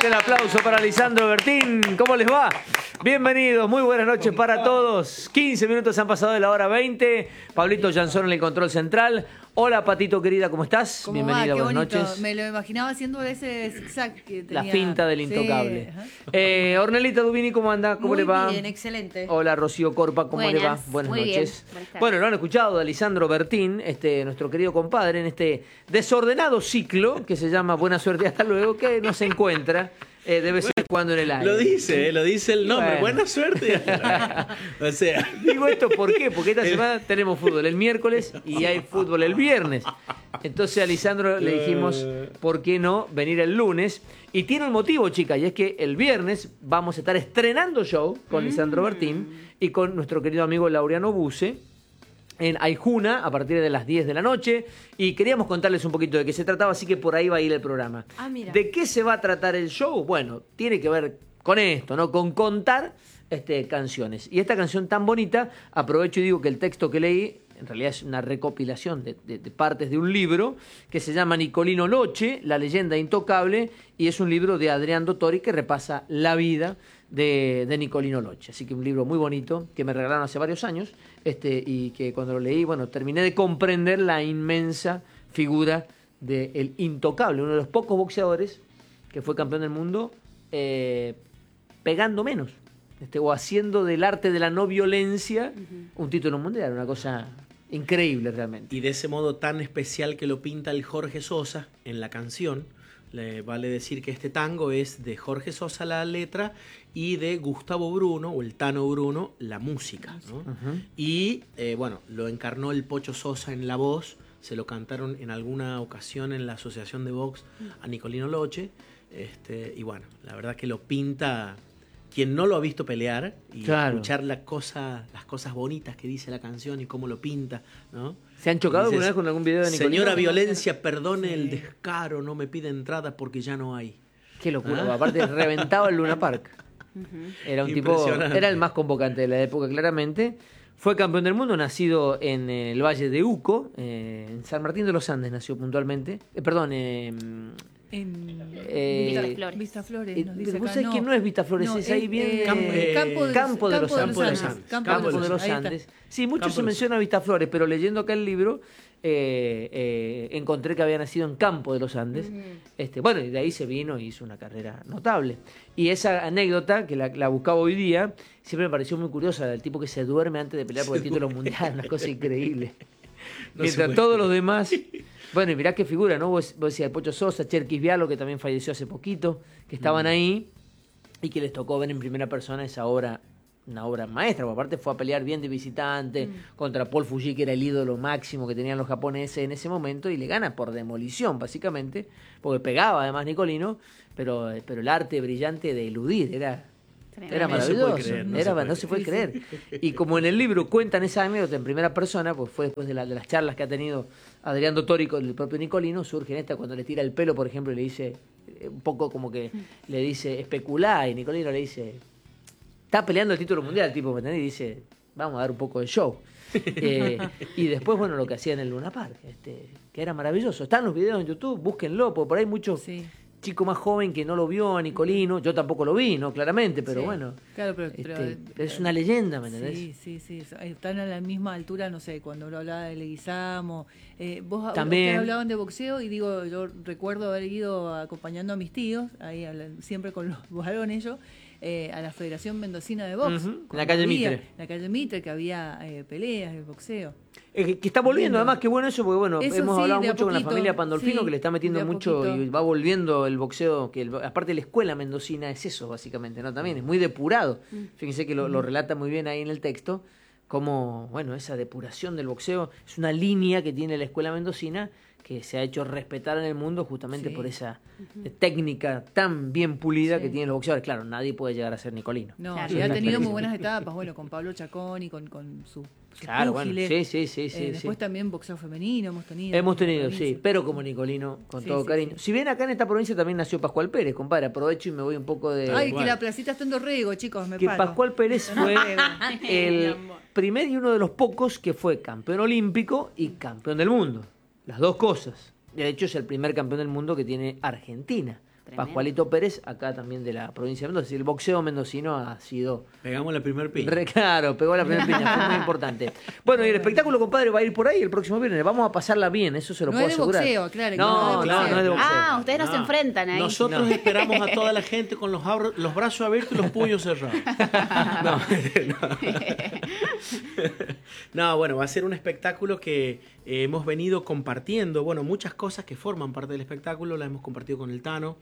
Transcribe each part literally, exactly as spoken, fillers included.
Fuerte el aplauso para Lisandro Bertín. ¿Cómo les va? Bienvenidos, muy buenas noches para todos. quince minutos han pasado de la hora veinte. Pablito Jansón en el control central. Hola, Patito querida, ¿cómo estás? ¿Cómo Bienvenida, va? Qué buenas bonito. noches. Me lo imaginaba haciendo ese zigzag que tenía. La finta del intocable. Sí, eh, Ornelita Dubini, ¿cómo anda? ¿Cómo Muy le va? bien, excelente. Hola, Rocío Corpa, ¿cómo Buenas, le va? Buenas muy noches. bien. Buenas tardes. Bueno, lo han escuchado de Lisandro Bertín, este, nuestro querido compadre, en este desordenado ciclo que se llama Buena Suerte y Hasta Luego, que no se encuentra eh, de vez en cuando en el aire. Lo dice, eh, lo dice el nombre. Bueno. Buena suerte. O sea, Digo esto ¿por qué? Porque esta semana tenemos fútbol el miércoles y hay fútbol el viernes. Entonces a Lisandro le dijimos, ¿por qué no venir el lunes? Y tiene un motivo, chicas, y es que el viernes vamos a estar estrenando show con Lisandro Bertín y con nuestro querido amigo Laureano Buse en Aijuna a partir de las diez de la noche. Y queríamos contarles un poquito de qué se trataba, así que por ahí va a ir el programa. Ah, mira. ¿De qué se va a tratar el show? Bueno, tiene que ver con esto, ¿no? Con contar este, canciones. Y esta canción tan bonita, aprovecho y digo que el texto que leí en realidad es una recopilación de, de, de partes de un libro que se llama Nicolino Loche, La leyenda intocable, y es un libro de Adrián Dottori que repasa la vida de, de Nicolino Loche. Así que un libro muy bonito que me regalaron hace varios años este, y que cuando lo leí, bueno, terminé de comprender la inmensa figura del intocable, uno de los pocos boxeadores que fue campeón del mundo eh, pegando menos. Este, o haciendo del arte de la no violencia uh-huh. un título mundial, una cosa increíble realmente. y de ese modo tan especial que lo pinta el Jorge Sosa en la canción, le vale decir que este tango es de Jorge Sosa la letra y de Gustavo Bruno, o el Tano Bruno, la música, ¿no? Uh-huh. Y eh, bueno, lo encarnó el Pocho Sosa en la voz, se lo cantaron en alguna ocasión en la Asociación de Box a Nicolino Loche, este, y bueno, la verdad que lo pinta quien no lo ha visto pelear y claro. escuchar la cosa, las cosas bonitas que dice la canción y cómo lo pinta, ¿no? ¿Se han chocado alguna vez con algún video de Nicolino? Señora Violencia, perdone sí. el descaro, no me pide entrada porque ya no hay. Qué locura, ¿Ah? Aparte reventaba el Luna Park. Uh-huh. Era un tipo, era el más convocante de la época claramente. Fue campeón del mundo, nacido en el Valle de Uco, eh, en San Martín de los Andes nació puntualmente. Eh, perdón, eh, En eh, Vista Flores. Vista Flores, nos dice Vos acá. sabés no. que no es Vista Flores, No, es ahí es, bien... eh, Campo, eh, Campo de, Campo de los Campo de Andes. los Andes. Campo Campo de de los Ahí está. Andes. Sí, mucho Campo se de los menciona Vista Flores, pero leyendo acá el libro eh, eh, encontré que había nacido en Campo de los Andes. Uh-huh. este, bueno, y de ahí se vino y hizo una carrera notable. Y esa anécdota, que la, la buscaba hoy día, siempre me pareció muy curiosa, del tipo que se duerme antes de pelear por el título mundial, una cosa increíble. No Mientras todos los demás... Bueno, y mirá qué figura, ¿no? Vos, vos decías el Pocho Sosa, Cherkis Vialo, que también falleció hace poquito, que estaban mm. ahí y que les tocó ver en primera persona esa obra, una obra maestra, porque aparte fue a pelear bien de visitante mm. contra Paul Fuji, que era el ídolo máximo que tenían los japoneses en ese momento, y le gana por demolición, básicamente, porque pegaba además Nicolino, pero, pero el arte brillante de eludir era... Era maravilloso, no se creer, no, era, se no se puede creer. Y como en el libro cuentan esa anécdota en primera persona, pues fue después de, la, de las charlas que ha tenido Adrián Dottori con el propio Nicolino, surge en esta cuando le tira el pelo, por ejemplo, y le dice, un poco como que le dice, especulá, y Nicolino le dice, está peleando el título mundial, tipo, ¿me entendés? Y dice, vamos a dar un poco de show. eh, y después, bueno, lo que hacía en el Luna Park, este, que era maravilloso. Están los videos en YouTube, búsquenlo, porque por ahí muchos... Sí. Chico más joven que no lo vio a Nicolino, yo tampoco lo vi, no claramente, pero sí, bueno, claro, pero, este, pero, pero es una leyenda, ¿me entendés? Sí, sí, sí, están a la misma altura, no sé, cuando uno hablaba de Leguizamo, eh, vos también ustedes hablaban de boxeo y digo, yo recuerdo haber ido acompañando a mis tíos, ahí siempre con los varones ellos, eh, a la Federación Mendocina de Box, uh-huh. en la calle había, Mitre, en la calle Mitre, que había eh, peleas de boxeo. Eh, que está volviendo, además, qué bueno eso, porque bueno, eso hemos sí, hablado mucho poquito, con la familia Pandolfino, sí, que le está metiendo mucho poquito. Y va volviendo el boxeo, que el, aparte de la escuela mendocina es eso, básicamente, ¿no? También es muy depurado. Mm. Fíjense que lo, lo relata muy bien ahí en el texto, como, bueno, esa depuración del boxeo es una línea que tiene la escuela mendocina que se ha hecho respetar en el mundo justamente sí. por esa uh-huh. técnica tan bien pulida sí. que tienen los boxeadores. Claro, nadie puede llegar a ser Nicolino. No, claro, y ha tenido muy buenas etapas, bueno, con Pablo Chacón y con, con su, su claro, púgile. Bueno, sí, sí, sí, sí, eh, Después sí. también boxeo femenino hemos tenido. Hemos tenido, sí, pero como Nicolino, con sí, todo sí, cariño. Sí. Si bien acá en esta provincia también nació Pascual Pérez, compadre, aprovecho y me voy un poco de... Ay, bueno. que la placita está en Dorrego, chicos, me Que paro. Pascual Pérez fue el primer y uno de los pocos que fue campeón olímpico y campeón del mundo. Las dos cosas. De hecho, es el primer campeón del mundo que tiene Argentina. Tremendo. Pascualito Pérez, acá también de la provincia de Mendoza. El boxeo mendocino ha sido... Pegamos la primer piña. Re, claro, pegó la primera piña, fue muy importante. Bueno, y el espectáculo, compadre, va a ir por ahí el próximo viernes. Vamos a pasarla bien, eso se lo No puedo es de asegurar. boxeo, claro, que No, no es de no, boxeo. no es de boxeo. Ah, ustedes no, se enfrentan ahí. Nosotros No. esperamos a toda la gente con los, abro- los brazos abiertos y los puños cerrados. No, no. No, bueno, va a ser un espectáculo que eh, hemos venido compartiendo. Bueno, muchas cosas que forman parte del espectáculo las hemos compartido con el Tano.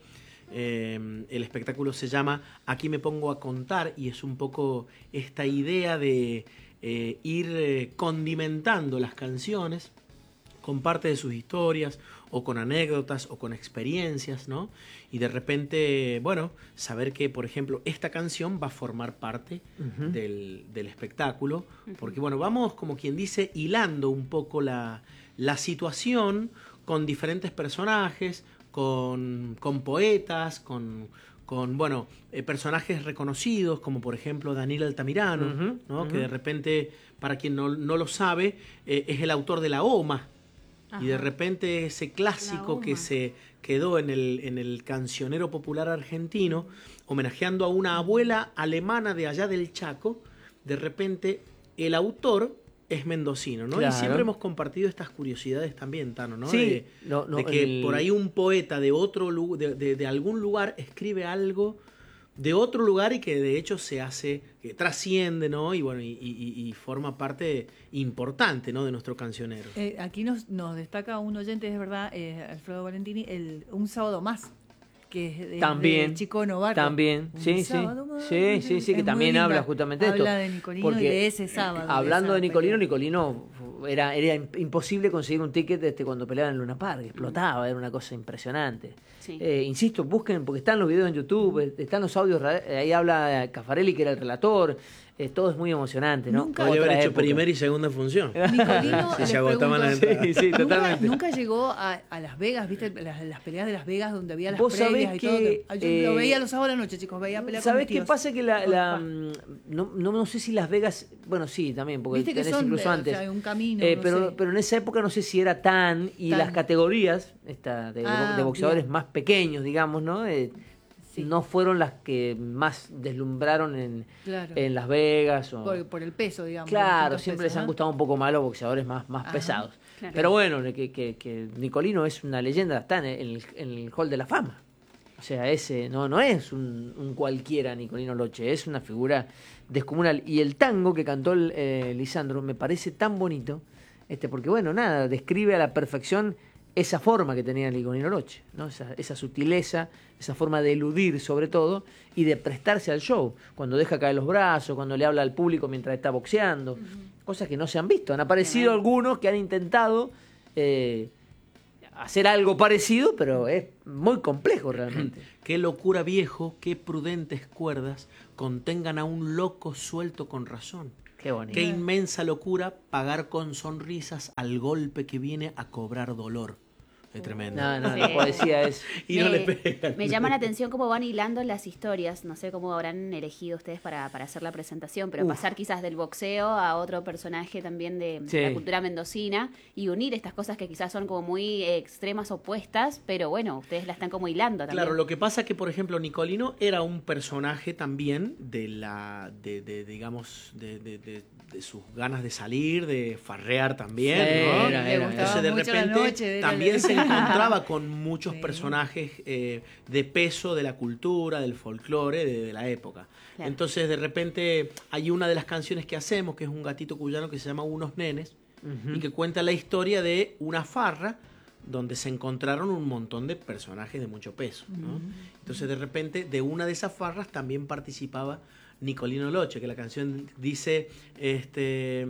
Eh, el espectáculo se llama Aquí me pongo a contar y es un poco esta idea de eh, ir eh, condimentando las canciones con parte de sus historias o con anécdotas o con experiencias, ¿no? Y de repente, bueno, saber que, por ejemplo, esta canción va a formar parte uh-huh. del, del espectáculo, uh-huh. porque, bueno, vamos, como quien dice, hilando un poco la, la situación con diferentes personajes, con, con poetas, con, con bueno, eh, personajes reconocidos, como por ejemplo Daniel Altamirano, uh-huh. ¿no? Uh-huh. Que de repente, para quien no, no lo sabe, eh, es el autor de La Oma. Ajá. Y de repente ese clásico que se quedó en el, en el cancionero popular argentino, homenajeando a una abuela alemana de allá del Chaco, de repente el autor es mendocino, ¿no? Claro. Y siempre hemos compartido estas curiosidades también, Tano, ¿no? Sí, de, no, no, de que el... por ahí un poeta de otro de, de, de algún lugar escribe algo de otro lugar y que de hecho se hace, que trasciende, ¿no? Y bueno, y, y, y forma parte importante, ¿no? De nuestro cancionero. Eh, aquí nos, nos destaca un oyente, es verdad, eh, Alfredo Valentini, el Un Sábado Más, que es de, también, de Chico Novato. También, un sí, sí, más, sí, sí, sí, que también linda. habla justamente de esto. Habla de Nicolino y de ese sábado. Hablando de, de Nicolino, pelea. Nicolino era, era imposible conseguir un ticket este, cuando peleaban en Luna Park, explotaba, era una cosa impresionante. Sí. Eh, insisto, busquen, porque están los videos en YouTube, están los audios, ahí habla Caffarelli, que era el relator. Eh, todo es muy emocionante, ¿no? Nunca podría haber hecho época. Primera y segunda función. Nicolino, si se agotaban las entradas. Sí, sí, totalmente. ¿Nunca, nunca llegó a, a Las Vegas, viste, las, las peleas de Las Vegas donde había las ¿Vos previas y que, todo? Que, yo eh, lo veía los sábados a la noche, chicos, veía peleas ¿sabés con qué tíos. pasa? Que la, la no, no, no sé si Las Vegas, bueno, sí, también, porque ¿Viste que tenés son, incluso o antes. sea, un camino, eh, no pero, sé. pero en esa época no sé si era tan, y Tan. las categorías esta, de, Ah, de boxeadores bien. más pequeños, digamos, ¿no? Eh, Sí. No fueron las que más deslumbraron en, claro. en Las Vegas. O... Por, por el peso, digamos. Claro, siempre pesos, les han ¿no? gustado un poco más los boxeadores más, más pesados. Claro. Pero bueno, que, que, que Nicolino es una leyenda, está en el, en el Hall de la Fama. O sea, ese no, no es un, un cualquiera Nicolino Loche, es una figura descomunal. Y el tango que cantó el, eh, Lisandro me parece tan bonito, este, porque bueno, nada, describe a la perfección esa forma que tenía Nicolino Loche, ¿no? Esa, esa sutileza, esa forma de eludir sobre todo y de prestarse al show, cuando deja caer los brazos, cuando le habla al público mientras está boxeando, uh-huh. cosas que no se han visto. Han aparecido uh-huh. algunos que han intentado eh, hacer algo parecido, pero es muy complejo realmente. Qué locura viejo, qué prudentes cuerdas contengan a un loco suelto con razón. Qué bonito. Qué inmensa locura pagar con sonrisas al golpe que viene a cobrar dolor. Es tremendo. No, no, Sí. la poesía es... y me, no le pegan. Me llama la atención cómo van hilando las historias. No sé cómo habrán elegido ustedes para, para hacer la presentación, pero Uf. pasar quizás del boxeo a otro personaje también de, Sí. de la cultura mendocina y unir estas cosas que quizás son como muy eh, extremas, opuestas, pero bueno, ustedes la están como hilando también. Claro, lo que pasa es que, por ejemplo, Nicolino era un personaje también de la, de, de digamos, de, de, de, de sus ganas de salir, de farrear también, Sí, ¿no? era, era, Entonces, de mucho la repente, noche, era también la- se encontraba con muchos Sí. personajes eh, de peso de la cultura, del folclore, de, de la época. Claro. Entonces, de repente, hay una de las canciones que hacemos, que es un gatito cuyano que se llama Unos Nenes, Uh-huh. y que cuenta la historia de una farra donde se encontraron un montón de personajes de mucho peso, ¿no? Entonces, de repente, de una de esas farras también participaba Nicolino Loche, que la canción dice, este,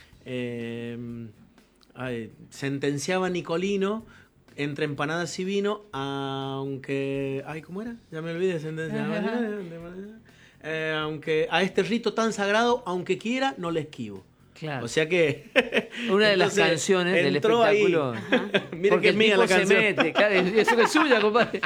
eh, ay, sentenciaba a Nicolino entre empanadas y vino, aunque, ay, ¿cómo era? Ya me olvidé, sentenciaba, eh, aunque a este rito tan sagrado, aunque quiera, no le esquivo. Claro. O sea que Una de las entonces, canciones del entró ahí. espectáculo. Mira Porque que es el mía tipo la se canción. mete, claro, y eso que es suya, compadre.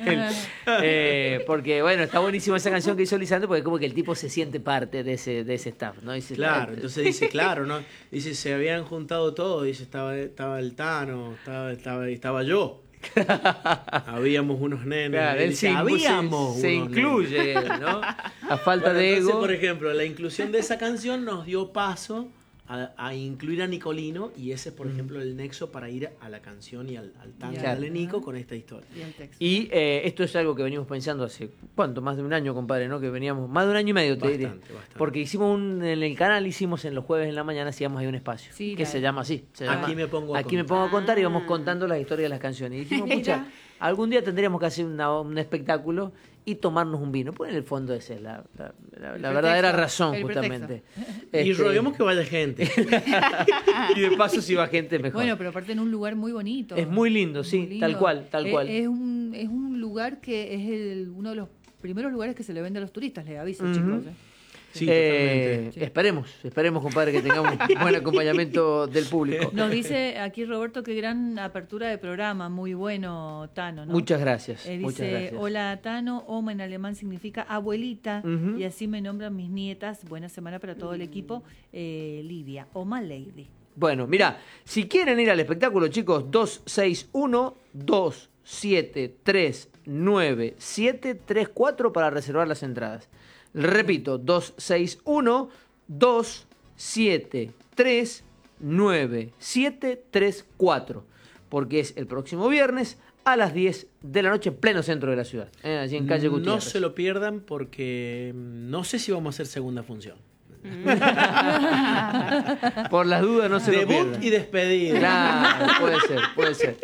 Eh, porque bueno, está buenísima esa canción que hizo Lisandro, porque como que el tipo se siente parte de ese, de ese staff, ¿no? Dice, Claro, entonces dice, claro, ¿no? Dice, se habían juntado todos, dice, estaba, estaba el Tano, estaba, estaba, estaba yo. Habíamos unos nenes. Claro, él se, habíamos se, se unos incluye, nenes. ¿no? A falta Bueno, de entonces, ego. por ejemplo, la inclusión de esa canción nos dio paso a, a incluir a Nicolino, y ese es, por ejemplo, el nexo para ir a la canción y al, al tango Claro. de Nico con esta historia. Y el texto. Y eh, esto es algo que venimos pensando hace, ¿cuánto? Más de un año, compadre, ¿no? Que veníamos, más de un año y medio, te diré. Bastante, bastante. Porque hicimos un, en el canal, hicimos en los jueves en la mañana, hacíamos ahí un espacio, Sí, que la- se llama así. Se Aquí llama, me pongo a Aquí me contar. pongo a contar y vamos Ah. contando las historias de las canciones. Y dijimos, pucha, algún día tendríamos que hacer una- un espectáculo y tomarnos un vino. Pues en el fondo esa es la, la, la- la El verdadera pretexto, razón, el justamente. Y Este, roguemos que vaya gente. y de paso si va gente mejor. Bueno, pero aparte en un lugar muy bonito. Es muy lindo, sí, Muy tal cual, tal Es- cual. Es, un, es un lugar que es el, uno de los primeros lugares que se le vende a los turistas, les aviso, Ujú. chicos. ¿eh? Sí, Eh, totalmente. Sí. Esperemos, esperemos, compadre, que tengamos buen acompañamiento del público. Nos dice aquí Roberto que gran apertura de programa, muy bueno, Tano, ¿no? Muchas gracias. Eh, muchas dice, gracias. hola Tano, Oma en alemán significa abuelita, Ujú. y así me nombran mis nietas. Buena semana para todo el equipo. Eh, Lidia, Oma Lady. Bueno, mira, si quieren ir al espectáculo, chicos, dos seis uno, dos siete tres nueve, siete tres cuatro para reservar las entradas. Repito, dos seis uno, dos siete tres nueve, siete tres cuatro, porque es el próximo viernes a las diez de la noche, en pleno centro de la ciudad, ¿eh? Allí en calle No Gutiérrez. se lo pierdan porque no sé si vamos a hacer segunda función. Por las dudas no se lo Debut pierdan. y despedida. Claro, puede ser, puede ser.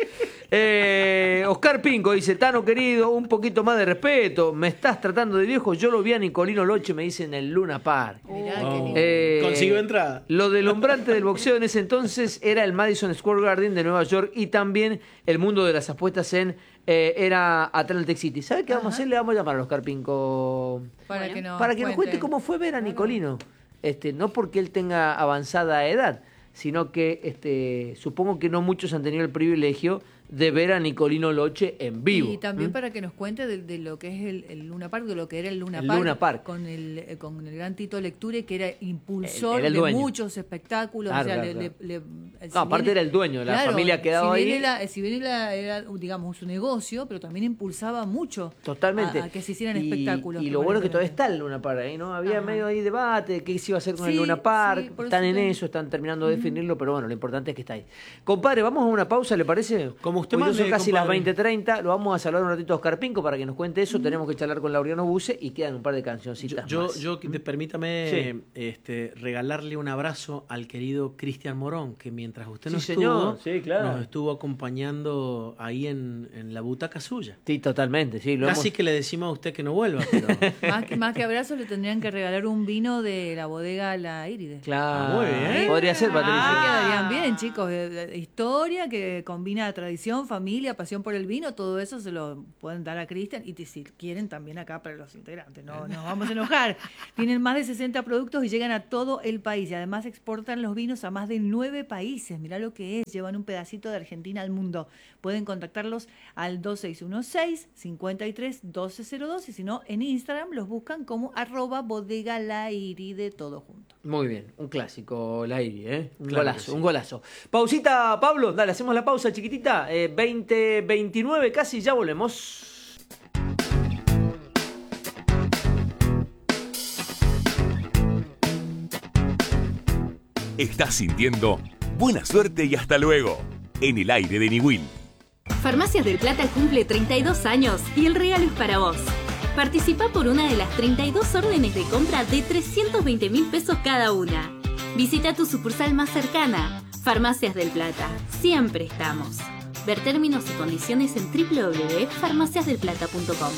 Eh, Oscar Pinco dice, Tano querido, un poquito más de respeto. Me estás tratando de viejo. Yo lo vi a Nicolino Loche, me dice, en el Luna Park. Mirá, Oh. qué lindo. Eh, ¿Consiguió entrada? Lo delumbrante del boxeo en ese entonces era el Madison Square Garden de Nueva York, y también el mundo de las apuestas en eh, era Atlantic City. ¿Sabe qué vamos a Ajá. hacer? Le vamos a llamar a Oscar Pinco Para Bueno, que nos para que nos cuente cómo fue ver a Nicolino. Este, no porque él tenga avanzada edad, sino que este, supongo que no muchos han tenido el privilegio de ver a Nicolino Loche en vivo. Y también ¿Mm? para que nos cuente de, de lo que es el, el Luna Park, de lo que era el Luna El Park. Luna Park. Con el, eh, con el gran Tito Lecture, que era impulsor Era el de dueño. muchos espectáculos. Claro, o sea, claro, le- claro. le- le- No, aparte era el dueño, la familia ha quedado si ahí. bien era- si bien era, era, digamos, su negocio, pero también impulsaba mucho Totalmente. a, a que se hicieran y, espectáculos. Y lo bueno es que todavía está el Luna Park ahí, ¿no? Había Ajá. medio ahí debate, qué se iba a hacer con el Sí, Luna Park. sí, por están eso en te- eso, están terminando de definirlo, pero bueno, lo importante es que está ahí. Compadre, vamos a una pausa, ¿le parece? Como usted Porque mande, son casi las compadre. veinte treinta, lo vamos a saludar un ratito a Oscar Pinco para que nos cuente eso. Tenemos que charlar con Laureano Buse y quedan un par de Yo, cancioncitas yo, más. yo, de- permítame Sí. este, regalarle un abrazo al querido Cristian Morón, que mientras usted no Sí, estuvo, señor. Sí, claro. nos estuvo acompañando ahí en, en la butaca suya. Sí, totalmente, sí. Lo Casi hemos- que le decimos a usted que no vuelva, pero Más que, más que abrazos, le tendrían que regalar un vino de la bodega La Iride. Claro, Muy bien. podría ser, Patricia. Ah, quedarían bien, chicos. De- de- Historia que combina tradición, familia, pasión por el vino, todo eso se lo pueden dar a Cristian y te- si quieren también acá para los integrantes. No nos vamos a enojar. Tienen más de sesenta productos y llegan a todo el país. Y además exportan los vinos a más de nueve países. Mirá lo que es. Llevan un pedacito de Argentina al mundo. Pueden contactarlos al dos seis uno seis, cinco tres, uno dos cero dos y si no, en Instagram los buscan como arroba bodega la iride todo junto. Muy bien, un clásico, la Iri, ¿eh? Un Claro golazo, que sí. un golazo. Pausita, Pablo, dale, hacemos la pausa chiquitita. Eh, veinte veintinueve casi, ya volvemos. Estás sintiendo buena suerte y hasta luego en el aire de Niwil. Farmacias del Plata cumple treinta y dos años y el regalo es para vos. Participa por una de las treinta y dos órdenes de compra de trescientos veinte mil pesos cada una. Visita tu sucursal más cercana. Farmacias del Plata. Siempre estamos. Ver términos y condiciones en doble u doble u doble u punto farmacias del plata punto com.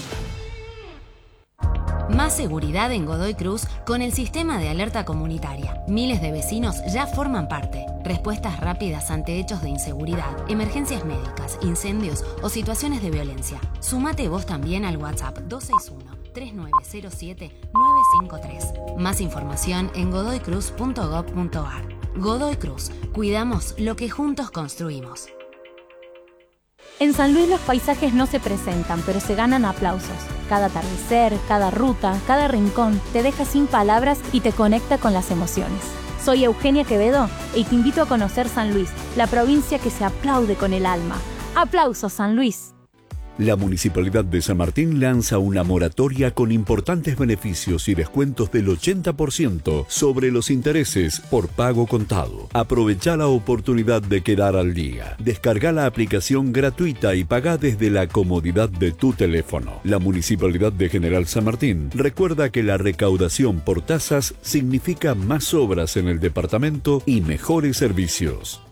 Más seguridad en Godoy Cruz con el sistema de alerta comunitaria. Miles de vecinos ya forman parte. Respuestas rápidas ante hechos de inseguridad, emergencias médicas, incendios o situaciones de violencia. Sumate vos también al WhatsApp dos seis uno, tres nueve cero siete, nueve cinco tres. Más información en godoy cruz punto gob punto ar. Godoy Cruz. Cuidamos lo que juntos construimos. En San Luis los paisajes no se presentan, pero se ganan aplausos. Cada atardecer, cada ruta, cada rincón te deja sin palabras y te conecta con las emociones. Soy Eugenia Quevedo y te invito a conocer San Luis, la provincia que se aplaude con el alma. Aplausos San Luis. La Municipalidad de San Martín lanza una moratoria con importantes beneficios y descuentos del ochenta por ciento sobre los intereses por pago contado. Aprovecha la oportunidad de quedar al día. Descarga la aplicación gratuita y paga desde la comodidad de tu teléfono. La Municipalidad de General San Martín recuerda que la recaudación por tasas significa más obras en el departamento y mejores servicios.